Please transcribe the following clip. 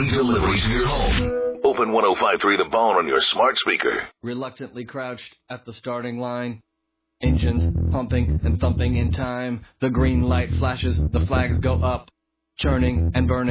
free delivery to your home. Open 105.3 The Bone on your smart speaker. Reluctantly crouched at the starting line. Engines pumping and thumping in time. The green light flashes, the flags go up, churning and burning.